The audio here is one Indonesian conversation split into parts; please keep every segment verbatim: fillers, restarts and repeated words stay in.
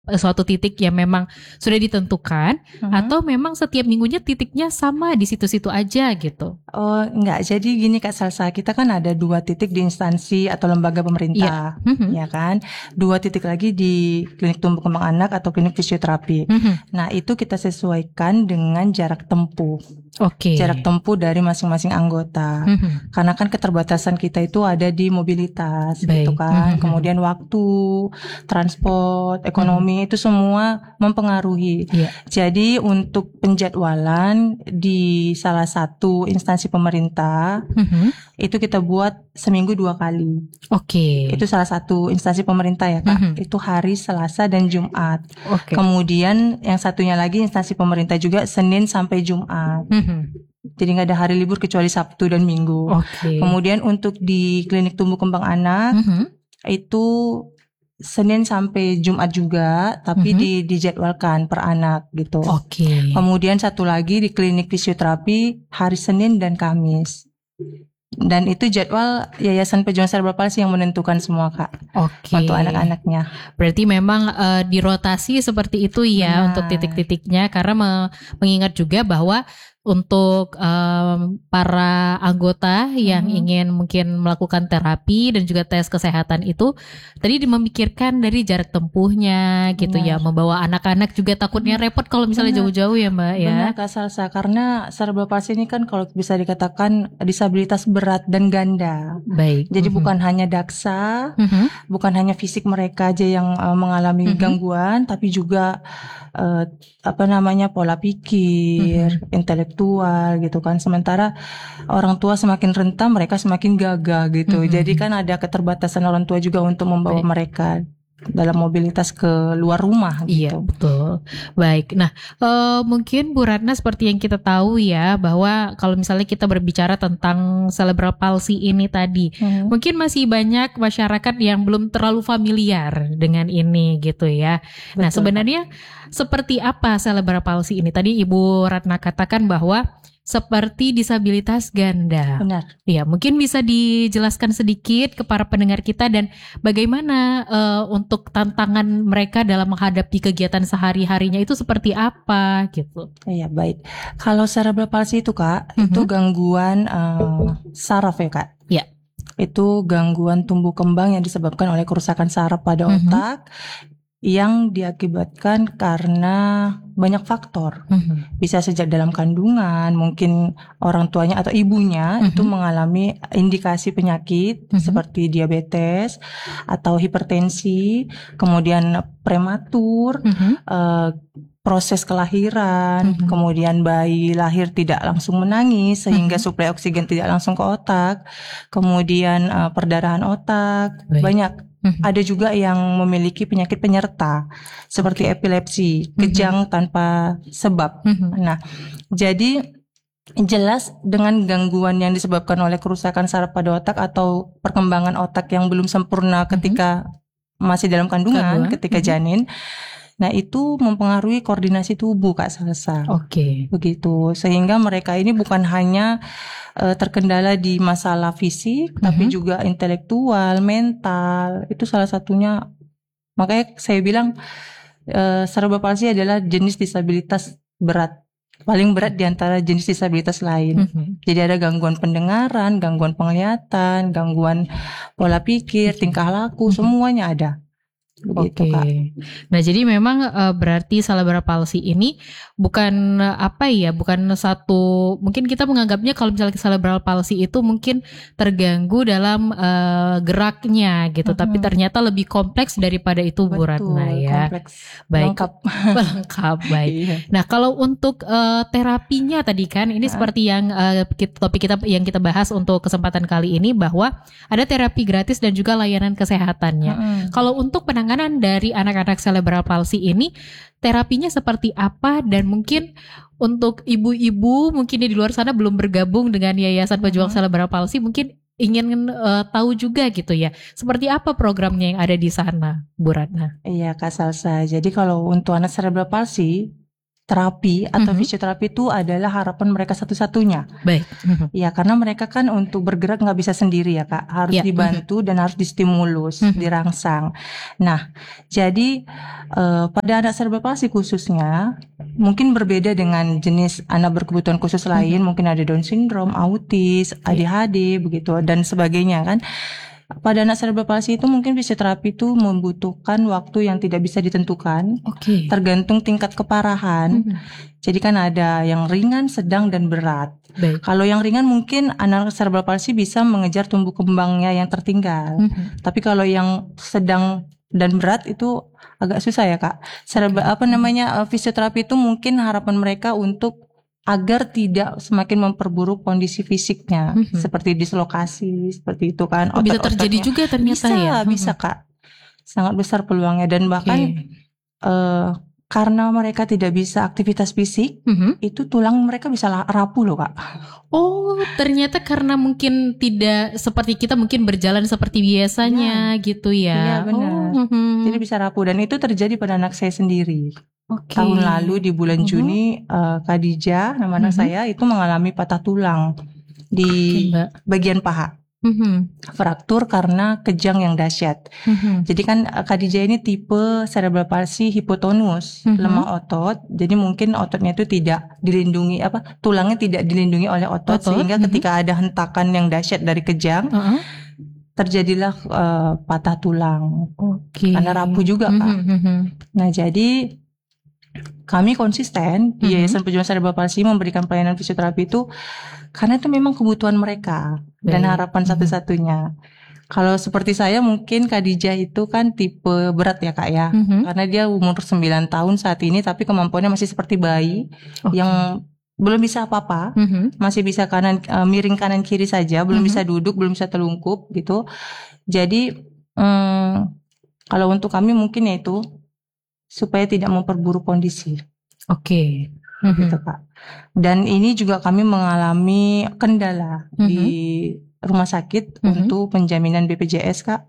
suatu titik yang memang sudah ditentukan, Mhm. atau memang setiap minggunya titiknya sama di situ-situ aja gitu? Oh, enggak. Jadi gini Kak Salsa, kita kan ada dua titik di instansi atau lembaga pemerintah, Mhm. ya kan? Dua titik lagi di klinik tumbuh kembang anak atau klinik fisioterapi. Mhm. Nah, itu kita sesuaikan dengan jarak tempuh. Oke. Jarak tempuh dari masing-masing anggota. Mhm. Karena kan keterbatasan kita itu ada di mobilitas, gitu Baik. kan. Mhm. Kemudian waktu, transport, ekonomi itu semua mempengaruhi. Iya. Jadi untuk penjadwalan di salah satu instansi pemerintah Mhm. itu kita buat seminggu dua kali. Oke. Itu salah satu instansi pemerintah ya Kak. Mhm. Itu hari Selasa dan Jumat. Oke. Kemudian yang satunya lagi instansi pemerintah juga Senin sampai Jumat. Mhm. Jadi nggak ada hari libur kecuali Sabtu dan Minggu. Oke. Kemudian untuk di klinik tumbuh kembang anak Mhm. itu Senin sampai Jumat juga, tapi Mhm. di dijadwalkan per anak gitu. Oke. Kemudian satu lagi di klinik fisioterapi hari Senin dan Kamis. Dan itu jadwal Yayasan Pejuang Cerebral Palsy yang menentukan semua Kak. Oke. Untuk anak-anaknya. Berarti memang uh, dirotasi seperti itu ya. Benar. Untuk titik-titiknya, karena me- mengingat juga bahwa untuk um, para anggota yang Mhm. ingin mungkin melakukan terapi dan juga tes kesehatan itu tadi memikirkan dari jarak tempuhnya gitu ya, Benar. membawa anak-anak juga takutnya repot kalau misalnya Benar. jauh-jauh ya Mbak ya. Benar Kak Salsa, karena cerebral palsy ini kan kalau bisa dikatakan disabilitas berat dan ganda. Baik. Jadi Mhm. bukan hanya daksa, Mhm. bukan hanya fisik mereka aja yang uh, mengalami Mhm. gangguan, tapi juga uh, apa namanya pola pikir, intelektual gitu kan. Sementara orang tua semakin rentan, mereka semakin gagah gitu. Mhm. Jadi kan ada keterbatasan orang tua juga untuk membawa Baik. mereka dalam mobilitas ke luar rumah Iya, gitu. betul. Baik. Nah, eh, mungkin Bu Ratna seperti yang kita tahu ya, bahwa kalau misalnya kita berbicara tentang cerebral palsy ini tadi, Hmm. mungkin masih banyak masyarakat yang belum terlalu familiar dengan ini gitu ya. Nah, Betul, sebenarnya seperti apa cerebral palsy ini? Tadi Ibu Ratna katakan bahwa seperti disabilitas ganda. Benar. Ya, mungkin bisa dijelaskan sedikit ke para pendengar kita dan bagaimana uh, untuk tantangan mereka dalam menghadapi kegiatan sehari-harinya itu seperti apa gitu. Iya, baik. Kalau cerebral palsy itu Kak, Mhm. itu gangguan uh, saraf ya Kak. Ya. Itu gangguan tumbuh kembang yang disebabkan oleh kerusakan saraf pada Mhm. otak yang diakibatkan karena banyak faktor. Mhm. Bisa sejak dalam kandungan, mungkin orang tuanya atau ibunya Mhm. itu mengalami indikasi penyakit Mhm. seperti diabetes atau hipertensi, kemudian prematur, Mhm. uh, proses kelahiran, Mhm. kemudian bayi lahir tidak langsung menangis sehingga Mhm. suplai oksigen tidak langsung ke otak, kemudian uh, perdarahan otak, Baik. banyak. Mhm. Ada juga yang memiliki penyakit penyerta seperti Oke. epilepsi, Mhm. kejang tanpa sebab. Mhm. Nah, jadi jelas dengan gangguan yang disebabkan oleh kerusakan saraf pada otak atau perkembangan otak yang belum sempurna ketika masih dalam kandungan, Gangguan. ketika Mhm. janin. Nah, itu mempengaruhi koordinasi tubuh Kak Salsa. Oke. Begitu. Sehingga mereka ini bukan hanya uh, terkendala di masalah fisik, Mhm. tapi juga intelektual, mental. Itu salah satunya. Makanya saya bilang uh, cerebral palsy adalah jenis disabilitas berat. Paling berat di antara jenis disabilitas lain. Mhm. Jadi ada gangguan pendengaran, gangguan penglihatan, gangguan pola pikir, tingkah laku, Mhm. semuanya ada. Begitu, Oke. Kak. Nah, jadi memang uh, berarti cerebral palsy ini bukan uh, apa ya, bukan satu, mungkin kita menganggapnya kalau misalnya cerebral palsy itu mungkin terganggu dalam uh, geraknya gitu, Mhm. tapi ternyata lebih kompleks daripada itu Bu Betul, Ratna ya. kompleks, Baik. lengkap. Lengkap, baik. Iya. Nah, kalau untuk uh, terapinya tadi kan ini Ha. seperti yang uh, kita, topik kita yang kita bahas untuk kesempatan kali ini, bahwa ada terapi gratis dan juga layanan kesehatannya. Mm-mm. Kalau untuk penanganan dari anak-anak cerebral palsy ini, terapinya seperti apa, dan mungkin untuk ibu-ibu mungkin di luar sana belum bergabung dengan Yayasan Pejuang Mhm. Cerebral Palsy, mungkin ingin uh, tahu juga gitu ya, seperti apa programnya yang ada di sana, Bu Ratna? Iya Kak Salsa. Jadi kalau untuk anak cerebral palsy, terapi atau Mhm. fisioterapi itu adalah harapan mereka satu-satunya. Baik. Mhm. Ya, karena mereka kan untuk bergerak nggak bisa sendiri ya Kak, harus Ya, dibantu dan harus distimulus, Mhm. dirangsang. Nah, jadi eh, pada anak cerebral palsy khususnya mungkin berbeda dengan jenis anak berkebutuhan khusus lain, mungkin ada Down syndrome, autis, A D H D begitu dan sebagainya kan. Pada anak cerebral palsy itu mungkin fisioterapi itu membutuhkan waktu yang tidak bisa ditentukan, Oke. tergantung tingkat keparahan. Mhm. Jadi kan ada yang ringan, sedang, dan berat. Baik. Kalau yang ringan mungkin anak cerebral palsy bisa mengejar tumbuh kembangnya yang tertinggal. Mhm. Tapi kalau yang sedang dan berat itu agak susah ya Kak. Cerebral apa namanya eh, fisioterapi itu mungkin harapan mereka untuk agar tidak semakin memperburuk kondisi fisiknya, Mhm. seperti dislokasi, seperti itu kan. Oh, bisa terjadi Otot-ototnya. juga ternyata Bisa, ya. bisa Mhm. Kak. Sangat besar peluangnya dan bahkan Oke. eh, karena mereka tidak bisa aktivitas fisik, Mhm. itu tulang mereka bisa la- rapuh loh Kak. Oh, ternyata karena mungkin tidak seperti kita mungkin berjalan seperti biasanya gitu ya. Iya, benar. Oh, mhm. Jadi bisa rapuh dan itu terjadi pada anak saya sendiri. Oke. Tahun lalu di bulan Mhm. Juni eh, Khadijah nama anak Mhm. saya itu mengalami patah tulang di Oke, Mbak. bagian paha. Mhm. Fraktur karena kejang yang dahsyat. Mhm. Jadi kan eh, Khadijah ini tipe cerebral palsy hipotonus, Mhm. lemah otot. Jadi mungkin ototnya itu tidak dilindungi apa tulangnya tidak dilindungi oleh otot, Otot, sehingga mhm. ketika ada hentakan yang dahsyat dari kejang Heeh. terjadilah eh, patah tulang. Oke. Karena rapuh juga, Kak. Mhm, mhm. Nah, jadi kami konsisten di Mhm. Yayasan Perjuangan Cerebral Palsy memberikan pelayanan fisioterapi itu karena itu memang kebutuhan mereka dan Baik. harapan Mhm. satu-satunya. Kalau seperti saya mungkin Khadijah itu kan tipe berat ya Kak ya. Mhm. Karena dia umur sembilan tahun saat ini tapi kemampuannya masih seperti bayi Oke. yang belum bisa apa-apa. Mhm. Masih bisa kanan eh, miring kanan kiri saja, belum Mhm. bisa duduk, belum bisa telungkup gitu. Jadi hmm, kalau untuk kami mungkin ya itu supaya tidak memperburuk kondisi. Oke. Gitu Mhm. Kak. Dan ini juga kami mengalami kendala Mhm. di rumah sakit Mhm. untuk penjaminan B P J S Kak.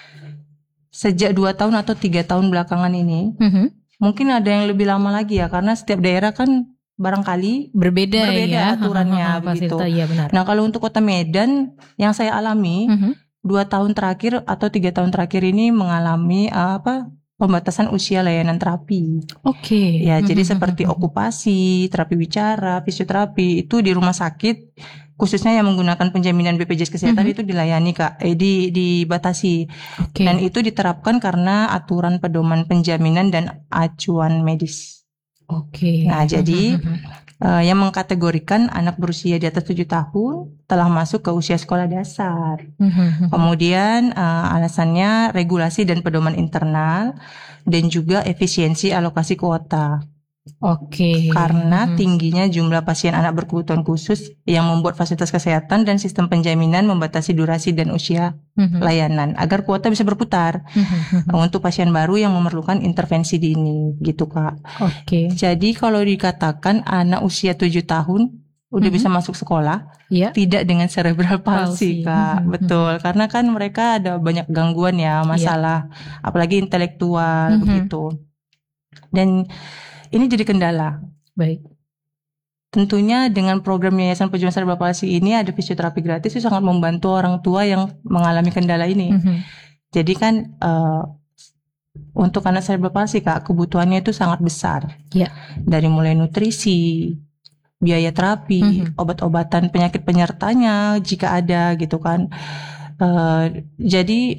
Sejak dua tahun atau tiga tahun belakangan ini, Mhm. mungkin ada yang lebih lama lagi ya, karena setiap daerah kan barangkali Berbeda, berbeda ya aturannya Hahaha, begitu. fasilitas, iya benar. Nah kalau untuk Kota Medan yang saya alami Mhm. dua tahun terakhir atau tiga tahun terakhir ini mengalami uh, apa pembatasan usia layanan terapi. Oke. Ya, jadi Mhm, seperti mhm. okupasi, terapi bicara, fisioterapi itu di rumah sakit khususnya yang menggunakan penjaminan B P J S kesehatan Mhm. itu dilayani Kak, eh di dibatasi. Oke. Dan itu diterapkan karena aturan pedoman penjaminan dan acuan medis. Oke. Nah, jadi Mhm, mhm. eh, yang mengkategorikan anak berusia di atas tujuh tahun telah masuk ke usia sekolah dasar. Mhm, mhm. Kemudian eh, alasannya regulasi dan pedoman internal dan juga efisiensi alokasi kuota. Oke. Karena Mhm. tingginya jumlah pasien anak berkebutuhan khusus yang membuat fasilitas kesehatan dan sistem penjaminan membatasi durasi dan usia Mhm. layanan agar kuota bisa berputar Mhm, mhm. untuk pasien baru yang memerlukan intervensi dini gitu Kak. Oke. Jadi kalau dikatakan anak usia tujuh tahun udah Mhm. bisa masuk sekolah, Iya. tidak dengan cerebral palsy Palsy. Kak, Mhm, betul. Karena kan mereka ada banyak gangguan ya, masalah apalagi intelektual Mhm. begitu. Dan ini jadi kendala. Baik. Tentunya dengan program Yayasan Perjuangan Cerebral Palsy ini ada fisioterapi gratis itu sangat membantu orang tua yang mengalami kendala ini. Mhm. Jadi kan eh, untuk anak cerebral palsy Kak, kebutuhannya itu sangat besar. Iya. Dari mulai nutrisi, biaya terapi, Mhm. obat-obatan penyakit penyertanya jika ada gitu kan. Eh, jadi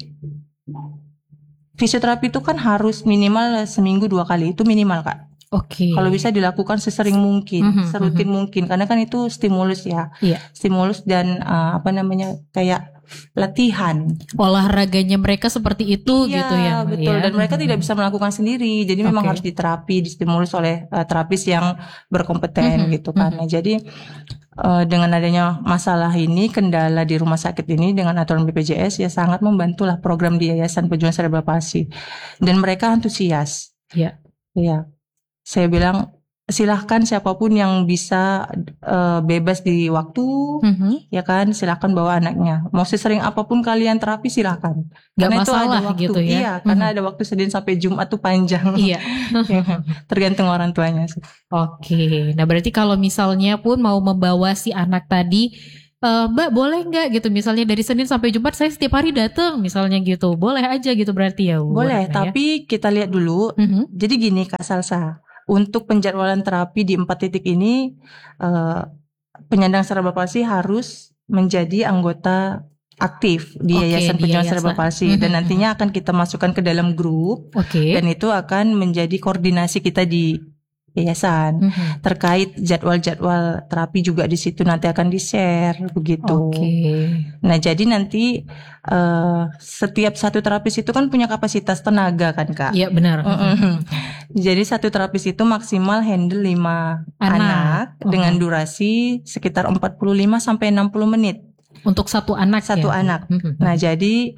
fisioterapi itu kan harus minimal seminggu dua kali, itu minimal Kak. Oke. Kalau bisa dilakukan sesering mungkin, Mhm, serutin mungkin, karena kan itu stimulus ya, Iya. stimulus dan eh, apa namanya kayak latihan. Olahraganya mereka seperti itu Iya, gitu ya, Mbak, betul. ya? Dan mereka Mhm. tidak bisa melakukan sendiri, jadi memang Oke. harus diterapi, distimulus oleh eh, terapis yang berkompeten Mhm, gitu kan. Nah, jadi eh, dengan adanya masalah ini, kendala di rumah sakit ini dengan aturan B P J S ya sangat membantulah program di Yayasan Perjuangan Cerebral Palsy. Dan mereka antusias. Iya. Iya. Saya bilang silahkan siapapun yang bisa uh, bebas di waktu, Mhm. ya kan, silahkan bawa anaknya. Mau sesering apapun kalian terapi silahkan. Nggak Karena itu ada masalah waktu, gitu ya. iya, karena Mhm. ada waktu Senin sampai Jumat tuh panjang. Iya. Tergantung orang tuanya sih. Oke, nah berarti kalau misalnya pun mau membawa si anak tadi, eh, Mbak boleh nggak gitu, misalnya dari Senin sampai Jumat saya setiap hari datang, misalnya gitu, boleh aja gitu berarti ya? Bu Boleh, Ratna ya? tapi kita lihat dulu. Mhm. Jadi gini Kak Salsa, untuk penjadwalan terapi di empat titik ini, eh, penyandang cerebral palsy harus menjadi anggota aktif di Oke, Yayasan di Pejuang yayasan. Cerebral Palsy, Mhm, dan mhm. nantinya akan kita masukkan ke dalam grup, Oke. dan itu akan menjadi koordinasi kita di yayasan. Mhm. Terkait jadwal-jadwal terapi juga di situ nanti akan di-share begitu. Oke. Nah, jadi nanti eh, setiap satu terapis itu kan punya kapasitas tenaga kan, Kak? Iya benar. Mm-mm. Jadi satu terapis itu maksimal handle lima Anak. anak, Mhm. dengan durasi sekitar empat puluh lima sampai enam puluh menit. Untuk satu anak Satu ya? anak. Mhm. Nah, jadi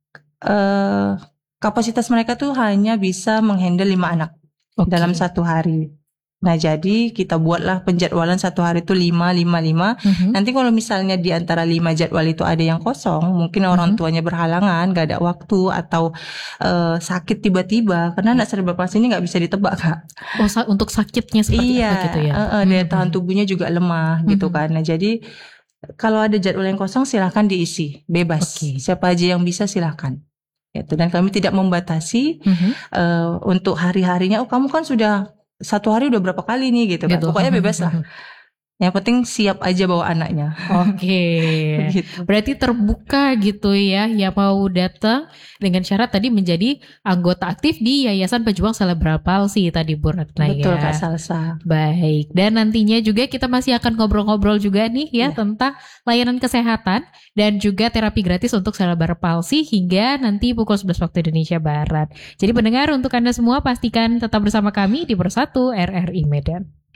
eh, kapasitas mereka tuh hanya bisa menghandle lima anak Oke. dalam satu hari. Nah, jadi kita buatlah penjadwalan satu hari itu lima, lima, lima. Mhm. Nanti kalau misalnya di antara lima jadwal itu ada yang kosong, mungkin orang Mhm. tuanya berhalangan, gak ada waktu, atau eh, sakit tiba-tiba. Karena anak cerebral palsy ini gak bisa ditebak, Kak. Oh, sa- untuk sakitnya seperti Iya, apa gitu ya? eh, eh, daya Mhm. tahan tubuhnya juga lemah gitu Mhm. kan. Nah, jadi kalau ada jadwal yang kosong silahkan diisi, bebas. Oke. Siapa aja yang bisa silahkan. Gitu. Dan kami tidak membatasi Mhm. eh, untuk hari-harinya. Oh, kamu kan sudah satu hari udah berapa kali nih gitu kan. Gitu. Pokoknya bebas lah. Yang penting siap aja bawa anaknya. Oke. Gitu. Berarti terbuka gitu ya, yang mau datang dengan syarat tadi menjadi anggota aktif di Yayasan Pejuang Cerebral Palsy tadi Bu Ratna ya. Betul Kak Salsa. Baik, dan nantinya juga kita masih akan ngobrol-ngobrol juga nih ya, Ya. tentang layanan kesehatan dan juga terapi gratis untuk cerebral palsy hingga nanti pukul sebelas waktu Indonesia Barat. Jadi pendengar, untuk Anda semua pastikan tetap bersama kami di Persatu R R I Medan.